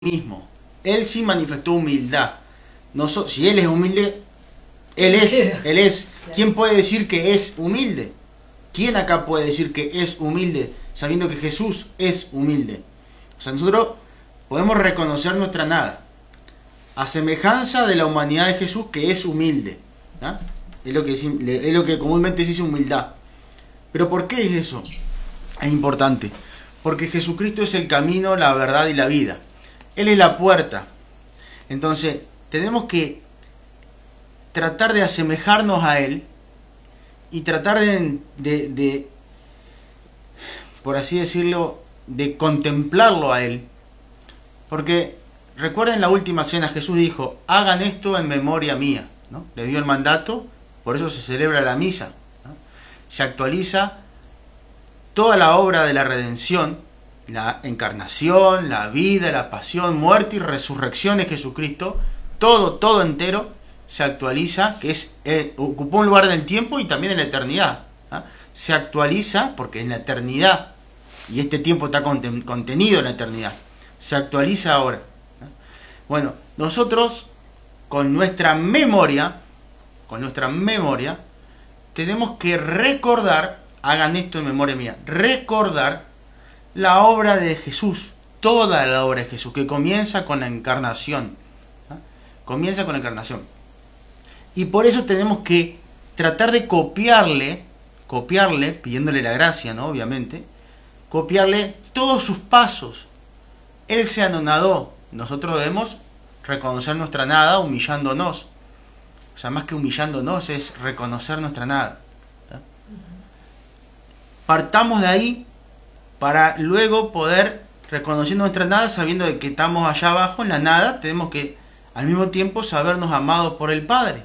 mismo. Él sí manifestó humildad. Si él es humilde, él es. ¿Quién puede decir que es humilde? ¿Quién acá puede decir que es humilde sabiendo que Jesús es humilde? O sea, nosotros podemos reconocer nuestra nada a semejanza de la humanidad de Jesús, que es humilde. ¿Ah? Es lo que comúnmente se dice humildad. Pero ¿por qué es eso? Es importante. Porque Jesucristo es el camino, la verdad y la vida. Él es la puerta. Entonces, tenemos que tratar de asemejarnos a Él y tratar de por así decirlo, de contemplarlo a Él. Porque recuerden la última cena, Jesús dijo, hagan esto en memoria mía, ¿no? Le dio el mandato, por eso se celebra la misa, ¿no? Se actualiza toda la obra de la redención, la encarnación, la vida, la pasión, muerte y resurrección de Jesucristo, todo entero se actualiza, que ocupó un lugar en el tiempo y también en la eternidad. ¿Ah? Se actualiza porque en la eternidad, y este tiempo está contenido en la eternidad, se actualiza ahora. ¿Ah? Bueno, nosotros con nuestra memoria, tenemos que recordar, hagan esto en memoria mía, recordar la obra de Jesús, toda la obra de Jesús, que comienza con la encarnación. ¿Ah? Comienza con la encarnación. Y por eso tenemos que tratar de copiarle, pidiéndole la gracia, ¿no? Obviamente, copiarle todos sus pasos. Él se anonadó, nosotros debemos reconocer nuestra nada humillándonos. O sea, más que humillándonos es reconocer nuestra nada. ¿Tá? Partamos de ahí para luego poder, reconociendo nuestra nada, sabiendo de que estamos allá abajo en la nada, tenemos que al mismo tiempo sabernos amados por el Padre.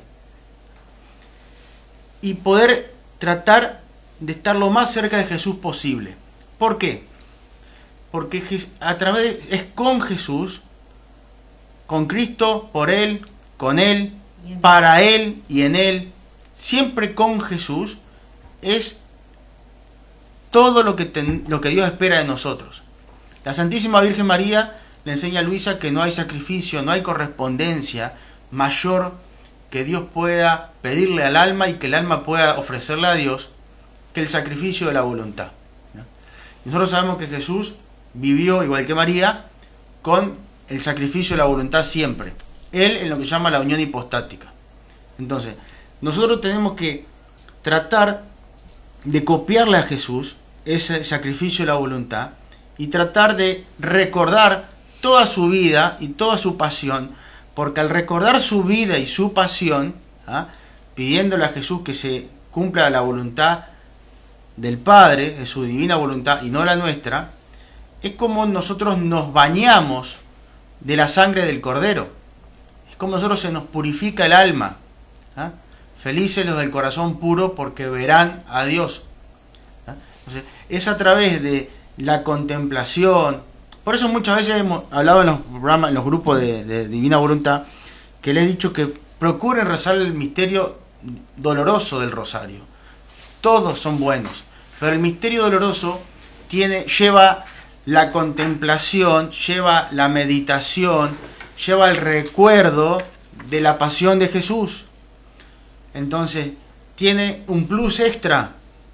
Y poder tratar de estar lo más cerca de Jesús posible. ¿Por qué? Porque es con Jesús, con Cristo, por Él, con Él, para Él y en Él, siempre con Jesús, es todo lo que Dios espera de nosotros. La Santísima Virgen María le enseña a Luisa que no hay sacrificio, no hay correspondencia mayor que Dios pueda pedirle al alma y que el alma pueda ofrecerle a Dios que el sacrificio de la voluntad. ¿No? Nosotros sabemos que Jesús vivió, igual que María, con el sacrificio de la voluntad siempre. Él en lo que se llama la unión hipostática. Entonces, nosotros tenemos que tratar de copiarle a Jesús ese sacrificio de la voluntad y tratar de recordar toda su vida y toda su pasión, porque al recordar su vida y su pasión, pidiéndole a Jesús que se cumpla la voluntad del Padre, de su divina voluntad y no la nuestra, es como nosotros nos bañamos de la sangre del Cordero. Es como nosotros se nos purifica el alma. Felices los del corazón puro porque verán a Dios. Entonces, es a través de la contemplación. Por eso muchas veces hemos hablado en los programas, en los grupos de Divina Voluntad, que les he dicho que procuren rezar el misterio doloroso del rosario. Todos son buenos, pero el misterio doloroso lleva la contemplación, lleva la meditación, lleva el recuerdo de la pasión de Jesús. Entonces, tiene un plus extra,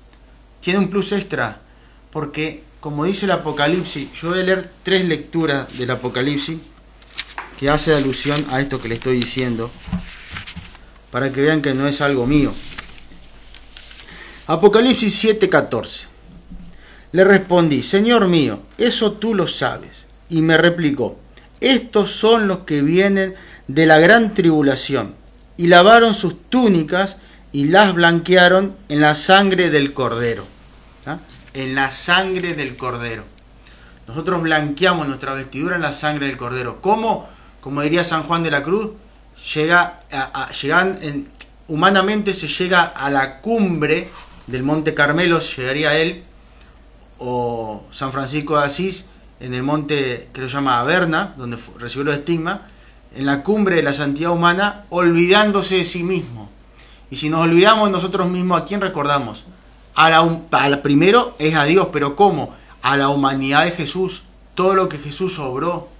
porque como dice el Apocalipsis, yo voy a leer 3 lecturas del Apocalipsis que hace alusión a esto que le estoy diciendo, para que vean que no es algo mío. Apocalipsis 7:14. Le respondí, Señor mío, eso tú lo sabes. Y me replicó, estos son los que vienen de la gran tribulación, y lavaron sus túnicas y las blanquearon en la sangre del Cordero. ¿Ah? En la sangre del Cordero. Nosotros blanqueamos nuestra vestidura en la sangre del Cordero. ¿Cómo? Como diría San Juan de la Cruz, humanamente se llega a la cumbre del Monte Carmelo, llegaría él, o San Francisco de Asís, en el monte que se llama Averna, donde recibió los estigmas, en la cumbre de la santidad humana, olvidándose de sí mismo. Y si nos olvidamos de nosotros mismos, ¿a quién recordamos? Primero es a Dios, pero ¿cómo? A la humanidad de Jesús, todo lo que Jesús obró,